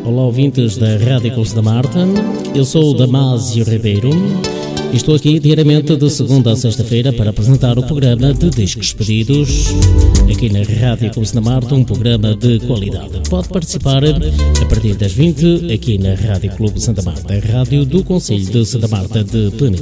Olá, ouvintes da Rádio Clube da Marta. Eu sou o Damásio Ribeiro e estou aqui diariamente de segunda a sexta-feira para apresentar o programa de discos pedidos aqui na Rádio Clube da Marta, um programa de qualidade. Pode participar a partir das 20 aqui na Rádio Clube Santa Marta, a rádio do Concelho de Santa Marta de Penedro.